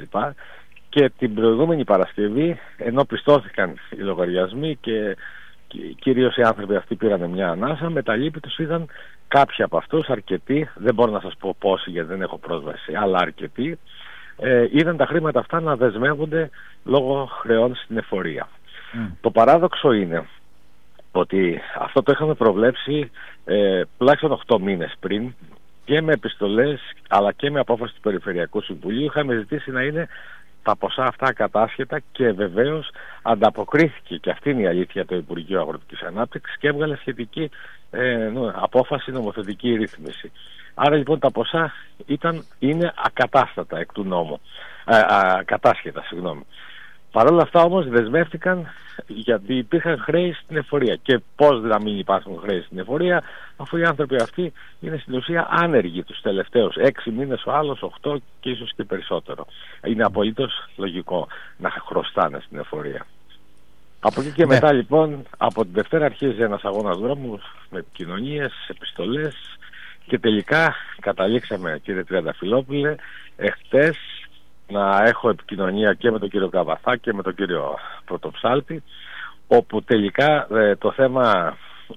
Και την προηγούμενη Παρασκευή, ενώ πιστώθηκαν οι λογαριασμοί και κυρίως οι άνθρωποι αυτοί πήραν μια ανάσα, με τα λύπη τους είδαν κάποιοι από αυτούς, αρκετοί, δεν μπορώ να σας πω πόσοι γιατί δεν έχω πρόσβαση, αλλά αρκετοί, είδαν τα χρήματα αυτά να δεσμεύονται λόγω χρεών στην εφορία. Το παράδοξο είναι ότι αυτό το είχαμε προβλέψει τουλάχιστον 8 μήνες πριν, και με επιστολές αλλά και με απόφαση του Περιφερειακού Συμβουλίου είχαμε ζητήσει να είναι τα ποσά αυτά ακατάσχετα, και βεβαίως ανταποκρίθηκε, και αυτή είναι η αλήθεια, το Υπουργείο Αγροτικής Ανάπτυξης και έβγαλε σχετική απόφαση, νομοθετική ρύθμιση. Άρα λοιπόν τα ποσά είναι ακατάστατα εκ του νόμου, ακατάσχετα, συγγνώμη. Παρ' όλα αυτά όμως δεσμεύτηκαν, γιατί υπήρχαν χρέη στην εφορία. Και πώς να μην υπάρχουν χρέη στην εφορία, αφού οι άνθρωποι αυτοί είναι στην ουσία άνεργοι τους τελευταίους 6 μήνες, ο άλλος 8 και ίσως και περισσότερο. Είναι απολύτως λογικό να χρωστάνε στην εφορία. Από εκεί και μετά λοιπόν, από την Δευτέρα αρχίζει ένας αγώνας δρόμου με επικοινωνίες, επιστολές, και τελικά καταλήξαμε, κύριε Τριανταφυλόπουλε, εχθές να έχω επικοινωνία και με τον κύριο Καβαθά και με τον κύριο Πρωτοψάλτη, όπου τελικά το θέμα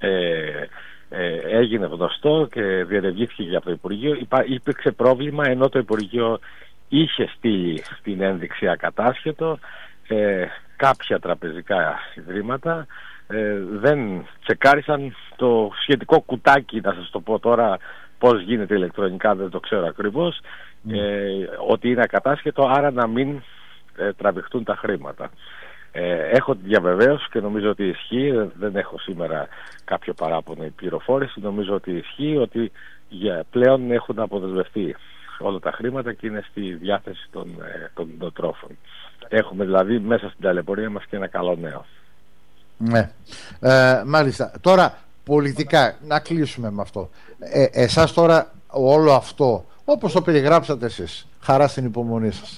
έγινε γνωστό και διερευνήθηκε για το Υπουργείο. Υπήρξε πρόβλημα, ενώ το Υπουργείο είχε στείλει την ένδειξη ακατάσχετο, κάποια τραπεζικά ιδρύματα δεν τσεκάρισαν το σχετικό κουτάκι, να σας το πω τώρα πώς γίνεται ηλεκτρονικά, δεν το ξέρω ακριβώς, ότι είναι ακατάσχετο, άρα να μην τραβηχτούν τα χρήματα. Έχω διαβεβαίωση και νομίζω ότι ισχύει, δεν έχω σήμερα κάποιο παράπονο ή πληροφόρηση, νομίζω ότι ισχύει ότι πλέον έχουν αποδεσμευτεί όλα τα χρήματα και είναι στη διάθεση των κτηνοτρόφων. Έχουμε δηλαδή μέσα στην ταλαιπωρία μας και ένα καλό νέο. Ναι, μάλιστα. Τώρα πολιτικά, να κλείσουμε με αυτό. Εσάς τώρα όλο αυτό, όπως το περιγράψατε εσείς, χαρά στην υπομονή σας,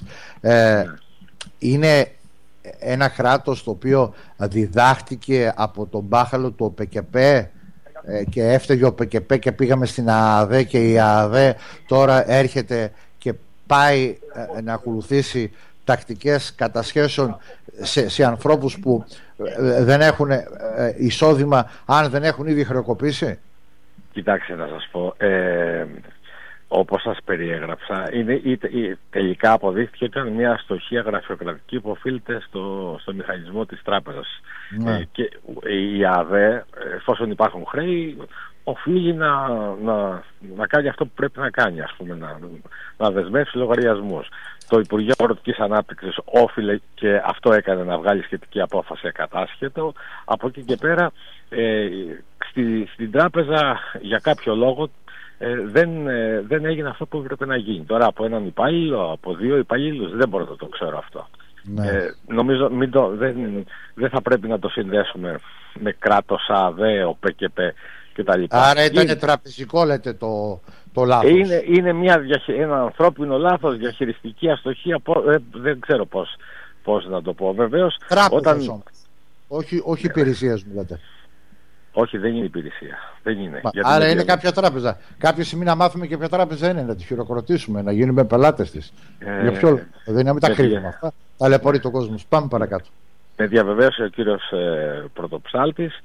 είναι ένα κράτος το οποίο διδάχτηκε από τον μπάχαλο του ΟΠΕΚΕΠΕ και έφταιγε ο ΟΠΕΚΕΠΕ και πήγαμε στην ΑΑΔΕ, και η ΑΑΔΕ τώρα έρχεται και πάει να ακολουθήσει τακτικές κατασχέσεων σε ανθρώπους που δεν έχουν εισόδημα, αν δεν έχουν ήδη χρεοκοπήσει. Κοιτάξτε να σας πω, όπως σας περιέγραψα, τελικά αποδείχθηκε ότι ήταν μια αστοχία γραφειοκρατική που οφείλεται στο μηχανισμό της τράπεζας. Και η ΑΔΕ, εφόσον υπάρχουν χρέη, οφείλει να κάνει αυτό που πρέπει να κάνει, ας πούμε, να δεσμεύσει λογαριασμούς. Το Υπουργείο Αγροτικής Ανάπτυξης όφιλε, και αυτό έκανε, να βγάλει σχετική απόφαση ακατάσχετο. Από εκεί και πέρα στην τράπεζα για κάποιο λόγο δεν έγινε αυτό που έπρεπε να γίνει. Τώρα από έναν υπάλληλο, από 2 υπαλλήλους, δεν μπορώ να το ξέρω αυτό. Νομίζω δεν θα πρέπει να το συνδέσουμε με κράτος, ΑΔΕ, ΟΠΕΚΕΠΕ κτλ. Άρα ήταν τραπεζικό, λέτε, το λάθος. Είναι ένα ανθρώπινο λάθος, διαχειριστική αστοχία, δεν ξέρω πώς να το πω. Βεβαίως, τράπεζες όμως. Όχι υπηρεσίες μου λέτε. Όχι, δεν είναι υπηρεσία. Δεν είναι. Άρα είναι κάποια τράπεζα. Κάποια στιγμή να μάθουμε και ποια τράπεζα είναι, να τη χειροκροτήσουμε, να γίνουμε πελάτες της. Για ποιο λόγο? Δεν είναι, να μην τα κρύβουμε αυτά. Ταλαιπωρεί το κόσμο. Πάμε παρακάτω. Με διαβεβαίωσε ο κύριος Πρωτοψάλτης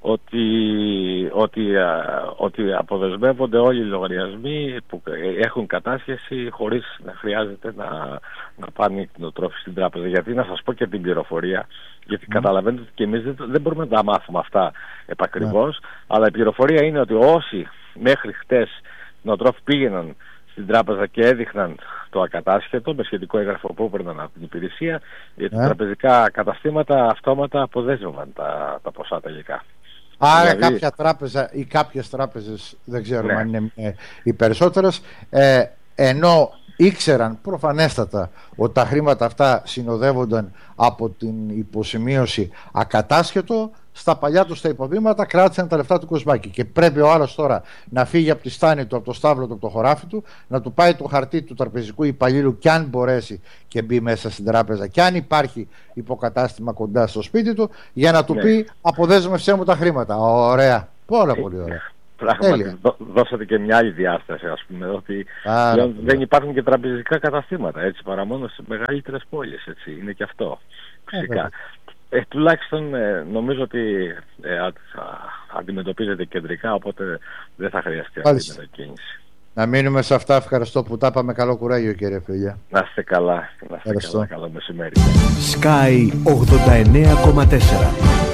ότι αποδεσμεύονται όλοι οι λογαριασμοί που έχουν κατάσχεση χωρίς να χρειάζεται να πάνε οι κτηνοτρόφοι στην τράπεζα. Γιατί να σας πω και την πληροφορία, γιατί καταλαβαίνετε ότι και εμείς δεν μπορούμε να τα μάθουμε αυτά επακριβώς, αλλά η πληροφορία είναι ότι όσοι μέχρι χτες κτηνοτρόφοι πήγαιναν στην τράπεζα και έδειχναν το ακατάσχετο με σχετικό έγγραφο που έπαιρναν από την υπηρεσία, γιατί τα τραπεζικά καταστήματα αυτόματα αποδέσμευαν τα ποσά τελικά. Άρα δηλαδή, κάποια τράπεζα ή κάποιες τράπεζες, δεν ξέρω αν είναι οι περισσότερες, ενώ ήξεραν προφανέστατα ότι τα χρήματα αυτά συνοδεύονταν από την υποσημείωση ακατάσχετο, στα παλιά τους τα υποδήματα κράτησαν τα λεφτά του Κοσμάκη. Και πρέπει ο άλλος τώρα να φύγει από τη στάνη του, από το στάβλο του, από το χωράφι του, να του πάει το χαρτί του τραπεζικού υπαλλήλου, κι αν μπορέσει και μπει μέσα στην τράπεζα, κι αν υπάρχει υποκατάστημα κοντά στο σπίτι του, για να του πει: αποδέσμευσέ μου τα χρήματα. Ωραία. Πάρα πολύ ωραία. Πράγματι, δώσατε και μια άλλη διάσταση, ας πούμε, ότι δεν υπάρχουν και τραπεζικά καταστήματα, έτσι, παρά μόνο στις μεγαλύτερες πόλεις, έτσι, είναι και αυτό, φυσικά. Τουλάχιστον νομίζω ότι αντιμετωπίζεται κεντρικά, οπότε δεν θα χρειαστεί αυτή η μετακίνηση. Να μείνουμε σε αυτά. Ευχαριστώ που τα είπαμε. Καλό κουράγιο, κύριε Φίλια. Να είστε καλά. Καλό μεσημέρι. Sky 89,4.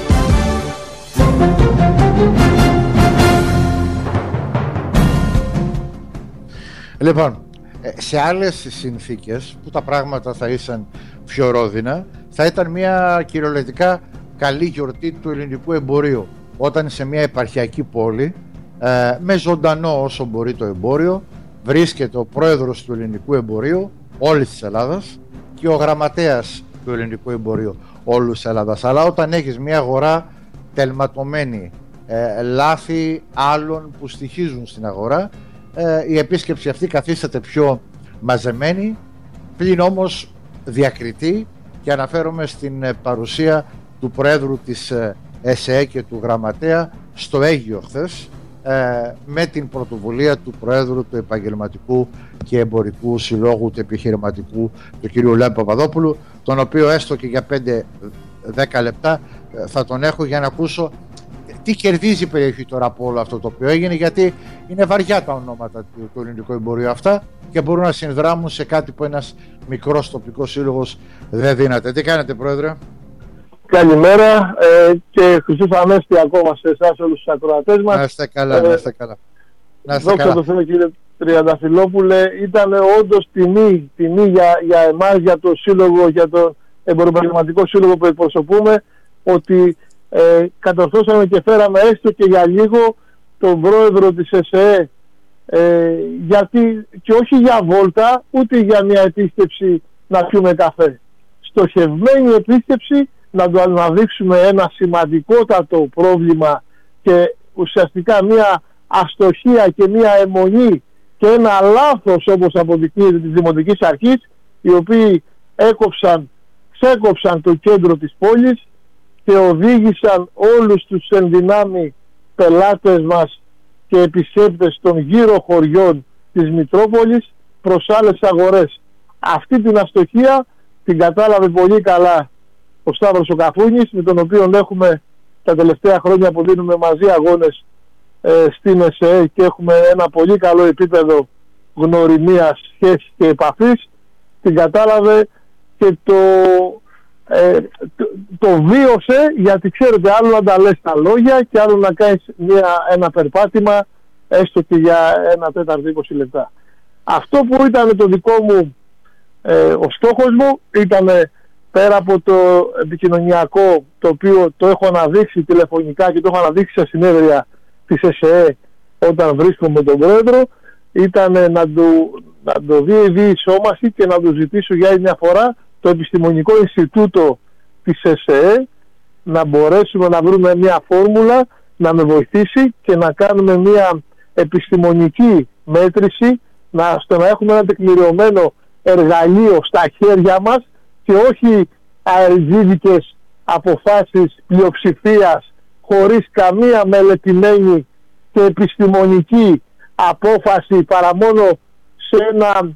Λοιπόν, σε άλλες συνθήκες που τα πράγματα θα ήσαν πιο ρόδινα, θα ήταν μια κυριολεκτικά καλή γιορτή του ελληνικού εμπορίου, όταν σε μια επαρχιακή πόλη, με ζωντανό όσο μπορεί το εμπόριο, βρίσκεται ο πρόεδρος του ελληνικού εμπορίου όλης της Ελλάδας και ο γραμματέας του ελληνικού εμπορίου όλης της Ελλάδας. Αλλά όταν έχεις μια αγορά τελματωμένη, λάθη άλλων που στοιχίζουν στην αγορά, η επίσκεψη αυτή καθίσταται πιο μαζεμένη, πλην όμως διακριτή, και αναφέρομαι στην παρουσία του Προέδρου της ΕΣΕ και του Γραμματέα στο Αίγυο χθες, με την πρωτοβουλία του Προέδρου του Επαγγελματικού και Εμπορικού Συλλόγου του Επιχειρηματικού, του κ. Λάμπη Παπαδόπουλου, τον οποίο έστω και για 5-10 λεπτά θα τον έχω για να ακούσω τι κερδίζει η περιοχή τώρα από όλο αυτό το οποίο έγινε, γιατί είναι βαριά τα ονόματα του ελληνικού εμπορίου αυτά και μπορούν να συνδράμουν σε κάτι που ένας μικρός τοπικός σύλλογος δεν δύναται. Τι κάνετε, Πρόεδρε? Καλημέρα και Χριστός Ανέστη ακόμα σε εσάς όλους τους ακροατές μας. Να είστε καλά, να είστε καλά. Δόξα τω Θεώ, κύριε Τριανταφυλόπουλε, ήταν όντως τιμή για εμάς, για το σύλλογο, για το εμπορευματικό σύλλογο που εκπροσωπούμε, ότι κατορθώσαμε και φέραμε έστω και για λίγο τον πρόεδρο της ΕΣΕ, γιατί και όχι για βόλτα, ούτε για μια επίσκεψη να πιούμε καφέ. Στοχευμένη επίσκεψη να του αναδείξουμε ένα σημαντικότατο πρόβλημα και ουσιαστικά μια αστοχία και μια αιμονή και ένα λάθος, όπως αποδεικνύεται, της Δημοτικής Αρχής, οι οποίοι ξέκοψαν το κέντρο της πόλης και οδήγησαν όλους τους ενδυνάμει πελάτες μας και επισκέπτες των γύρω χωριών της Μητρόπολης προς άλλες αγορές. Αυτή την αστοχία την κατάλαβε πολύ καλά ο Σταύρος ο Καφούνης, με τον οποίο έχουμε τα τελευταία χρόνια που δίνουμε μαζί αγώνες στην ΕΣΕ και έχουμε ένα πολύ καλό επίπεδο γνωριμίας, σχέσης και επαφής. Την κατάλαβε και το βίωσε, γιατί ξέρετε, άλλο να τα λες τα λόγια και άλλο να κάνεις ένα περπάτημα έστω και για 1/4-20 λεπτά. Αυτό που ήταν το δικό μου ο στόχος μου ήταν, πέρα από το επικοινωνιακό, το οποίο το έχω αναδείξει τηλεφωνικά και το έχω αναδείξει σε συνέδρια της ΕΣΕ όταν βρίσκομαι με τον πρόεδρο, ήταν να το δει η διεισόμαση και να του ζητήσω για άλλη μια φορά το Επιστημονικό Ινστιτούτο της ΕΣΕ να μπορέσουμε να βρούμε μια φόρμουλα να με βοηθήσει και να κάνουμε μια επιστημονική μέτρηση, ώστε να έχουμε ένα τεκμηριωμένο εργαλείο στα χέρια μας και όχι αεριτζίδικες αποφάσεις πλειοψηφίας χωρίς καμία μελετημένη και επιστημονική απόφαση, παρά μόνο σε ένα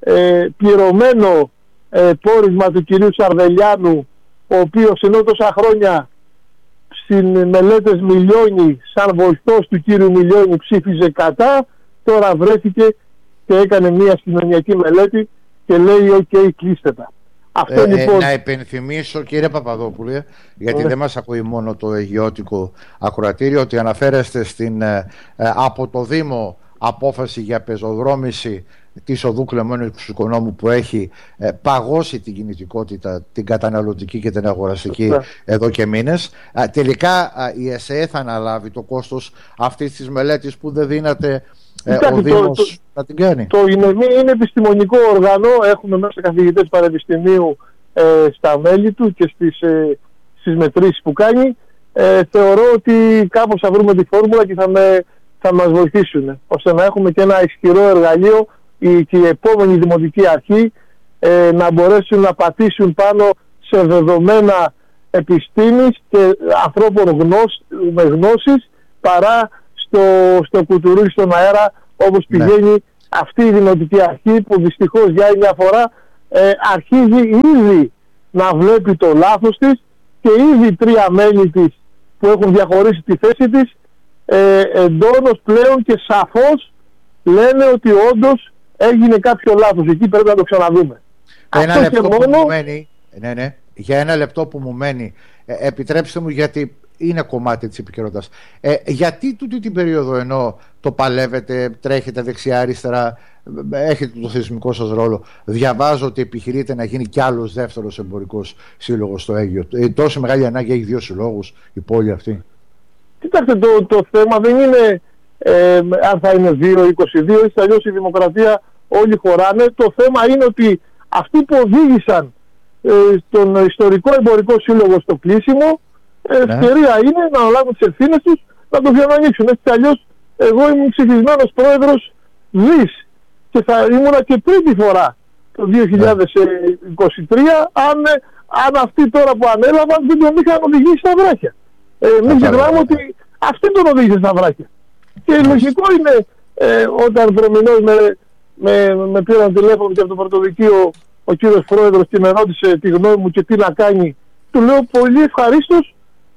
πληρωμένο πόρισμα του κυρίου Σαρδελιάνου, ο οποίος ενώ τόσα χρόνια στην μελέτες Μιλιώνη σαν βοηθός του κύριου Μιλιώνη ψήφιζε κατά, τώρα βρέθηκε και έκανε μια κοινωνιακή μελέτη και λέει «ΟΚ, κλείστε τα». Αυτό, λοιπόν... Να υπενθυμίσω, κύριε Παπαδόπουλε, γιατί δεν μας ακούει μόνο το αιγιώτικο ακροατήριο, ότι αναφέρεστε στην από το Δήμο απόφαση για πεζοδρόμηση της οδού Κλεμμένου Οικονόμου, που έχει παγώσει την κινητικότητα, την καταναλωτική και την αγοραστική εδώ και μήνες. Τελικά η ΕΣΕ θα αναλάβει το κόστος αυτής της μελέτης που δεν δίνεται ο Δήμος να την κάνει. Το είναι επιστημονικό όργανο, έχουμε μέσα καθηγητές πανεπιστημίου στα μέλη του και στις μετρήσεις που κάνει. Θεωρώ ότι κάπως θα βρούμε τη φόρμουλα και θα μας βοηθήσουν, ώστε να έχουμε και ένα ισχυρό εργαλείο και η επόμενη Δημοτική Αρχή να μπορέσουν να πατήσουν πάνω σε δεδομένα επιστήμης και ανθρώπων με γνώσεις, παρά στο κουτουρί στον αέρα, όπως πηγαίνει αυτή η δημοτική αρχή που δυστυχώς για άλλη μια φορά αρχίζει ήδη να βλέπει το λάθος της και ήδη 3 μέλη της που έχουν διαχωρίσει τη θέση της εντόνως πλέον και σαφώς λένε ότι όντως έγινε κάποιο λάθος. Εκεί πρέπει να το ξαναδούμε. Ένα λεπτό που μου μένει, για ένα λεπτό που μου μένει, επιτρέψτε μου, γιατί είναι κομμάτι της επικαιρότητας. Γιατί τούτη την περίοδο, ενώ το παλεύετε, τρέχετε δεξιά-αριστερά, έχετε το θεσμικό σας ρόλο, διαβάζω ότι επιχειρείτε να γίνει κι άλλος δεύτερος εμπορικός σύλλογος στο Αίγυο. Τόσο μεγάλη ανάγκη έχει 2 συλλόγους η πόλη αυτή? Κοιτάξτε, το θέμα δεν είναι αν θα είναι 2 ή 22, ή αλλιώς η δημοκρατία όλοι χωράνε. Το θέμα είναι ότι αυτοί που οδήγησαν τον ιστορικό εμπορικό σύλλογο στο κλείσιμο, ευκαιρία είναι να αναλάβουν τις ευθύνες τους, να το διανοίξουν. Έτσι κι αλλιώς εγώ ήμουν ψηφισμένος πρόεδρος ΔΙΣ και θα ήμουνα και τρίτη φορά το 2023 αν αυτοί τώρα που ανέλαβαν δεν τον είχαν οδηγήσει στα βράχια. Μην ξεχνάμε ότι αυτοί τον οδήγησαν στα βράχια. Και λογικό είναι όταν προμηνώς με πήραν τηλέφωνο και από το πρωτοδικείο ο κύριος πρόεδρος και με ρώτησε τη γνώμη μου και τι να κάνει, του λέω πολύ ευχαρίστως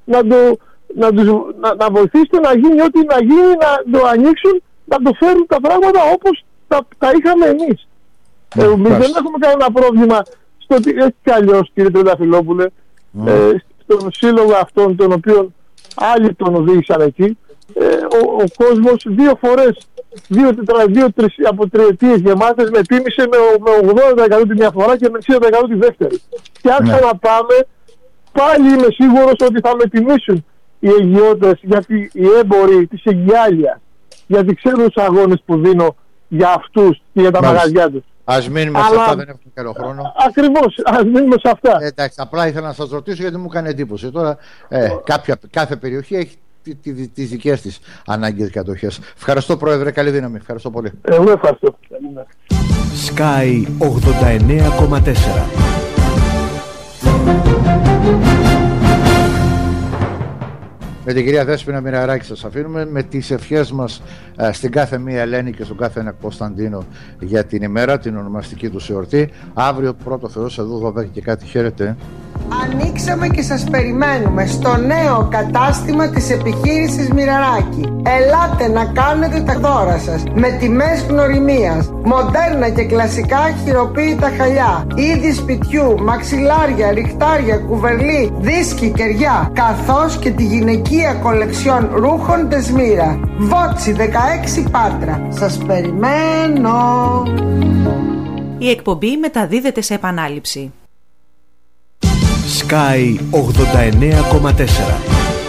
να βοηθήσετε να γίνει ό,τι να γίνει, να το ανοίξουν, να το φέρουν τα πράγματα όπως τα είχαμε εμείς. Εμείς δεν έχουμε κανένα πρόβλημα στο ότι έτσι κι αλλιώς, κύριε Τρενταφυλόπουλε, στον σύλλογο αυτόν τον οποίο άλλοι τον οδήγησαν εκεί, ο κόσμος 2 φορές, 2-3 από τριετίες γεμάτες με τίμησε με 80% τη μια φορά και με 60% τη δεύτερη. Και αν ξαναπάμε, πάλι είμαι σίγουρος ότι θα με τιμήσουν οι αιγιώτες, γιατί οι έμποροι της Αιγιάλιας, γιατί ξέρουν τους αγώνες που δίνω για αυτούς και για τα μαγαζιά τους. Ας μείνουμε σε αυτά, δεν έχουμε καλό χρόνο. Ακριβώς, ας μείνουμε σε αυτά. Εντάξει, απλά ήθελα να σας ρωτήσω γιατί μου έκανε εντύπωση. Τώρα κάθε περιοχή έχει τις δικές της ανάγκες και κατοχές. Ευχαριστώ, Πρόεδρε, καλή δύναμη. Ευχαριστώ πολύ. Εγώ ευχαριστώ. Sky 89,4. Με την κυρία Δέσποινα Μοιραράκη σας αφήνουμε με τις ευχές μας στην κάθε μία Ελένη και στον κάθε ένα Κωνσταντίνο για την ημέρα, την ονομαστική του εορτή. Αύριο πρώτο Θεός εδώ 12 και κάτι. Χαίρετε. Ανοίξαμε και σας περιμένουμε στο νέο κατάστημα της επιχείρησης Μοιραράκη. Ελάτε να κάνετε τα δώρα σας με τιμές γνωριμίας, μοντέρνα και κλασικά χειροποίητα χαλιά, είδη σπιτιού, μαξιλάρια, ριχτάρια, κουβερλί, δίσκοι, κεριά, καθώς και τη γυναικεία κολεξιόν ρούχων Δεσμύρα. Βότσι 16 Πάτρα. Σας περιμένω. Η εκπομπή μεταδίδεται σε επανάληψη. Sky 89,4.